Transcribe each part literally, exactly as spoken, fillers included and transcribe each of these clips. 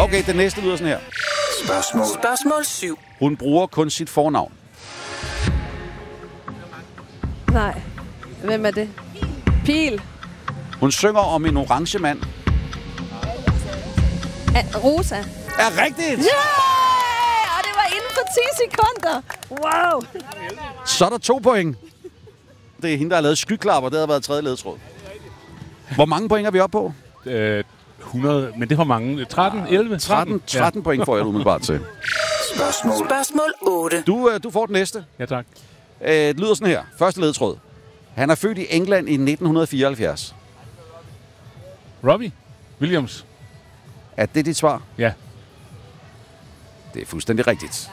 Okay, det næste lyder sådan her. Spørgsmål. Spørgsmål syv. Hun bruger kun sit fornavn. Nej. Hvem er det? Pil. Hun synger om en orange mand. A- Rosa. Er rigtigt! Ja! Og det var inden for ti sekunder. Wow. Så er der to point. Det er hende, der har lavet skyklapper. Det har været tredje ledetråd. Hvor mange point er vi oppe på? Øh, hundrede, men det var mange. tretten, elleve, tretten, tretten ja. Point får jeg umiddelbart til. Spørgsmål. Spørgsmål otte. Du, du får den næste. Ja, tak. Det lyder sådan her. Første ledetråd. Han er født i England i nitten fireoghalvfjerds. Robbie Williams. Er det dit svar? Ja. Det er fuldstændig rigtigt.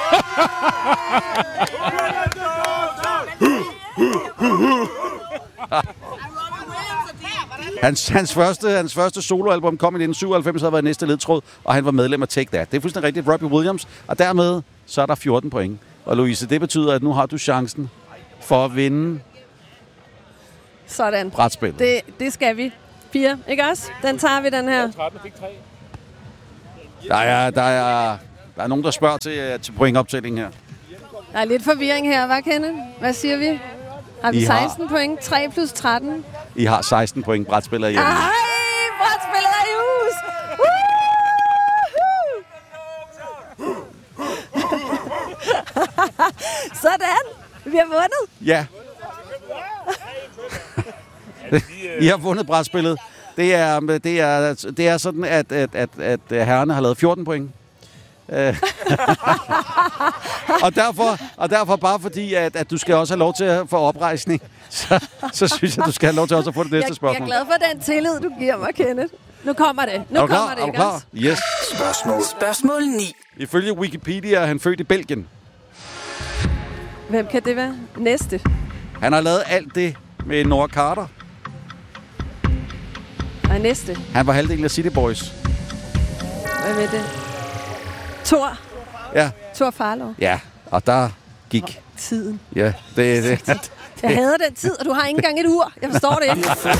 Hans, hans, første, hans første soloalbum kom i nitten syvoghalvfems, havde været næste ledtråd, og han var medlem af Take That. Det er fuldstændig rigtigt, Robbie Williams. Og dermed, så er der fjorten point. Og Louise, det betyder, at nu har du chancen for at vinde sådan. Brætspillet. Det, det skal vi. Fire, ikke også? Den tager vi, den her. tretten fik tre. Der er, der er, der er nogen, der spørger til, til pointoptællingen her. Der er lidt forvirring her, hvad Kenneth? Hvad siger vi? Har vi I har- seksten point? tre plus tretten? I har seksten point brætspillet hjemme. Ej, brætspillet er i hus! Sådan! Vi har vundet! Ja. I har vundet brætspillet. Det er, det er, det er sådan, at, at, at, at herrerne har lavet fjorten point. Øh. og, derfor, og derfor bare fordi, at, at du skal også have lov til at få oprejsning, så, så synes jeg, du skal have lov til også at få det næste Jeg, spørgsmål. jeg er glad for den tillid, du giver mig, Kenneth. Nu kommer det. Nu Er du kommer klar? det, Er du ikke klar? også? Yes. Spørgsmål. Spørgsmål ni. Ifølge Wikipedia er han født i Belgien. Hvem kan det være? Næste. Han har lavet alt det med Nora Carter. Og næste. Han var halvdelen af City Boys. Hvem er det? Thor. Ja, Thor Farlov. ja. Og der gik... Tiden. Ja, det... det Jeg hader den tid, og du har ikke engang et ur. Jeg forstår det ikke.